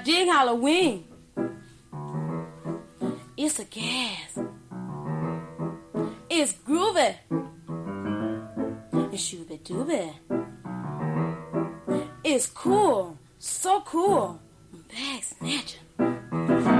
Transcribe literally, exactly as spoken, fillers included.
dig Halloween. It's a gas. It's groovy. It's shooby dooby. It's cool. So cool. Bag snatching.